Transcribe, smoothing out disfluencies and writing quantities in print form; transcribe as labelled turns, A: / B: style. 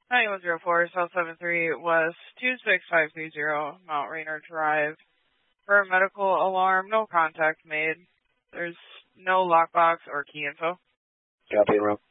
A: 9104 South 73 West 26530 Mount Rainier Drive. For a medical alarm, no contact made. There's no lockbox or key info.
B: Copy, Rob.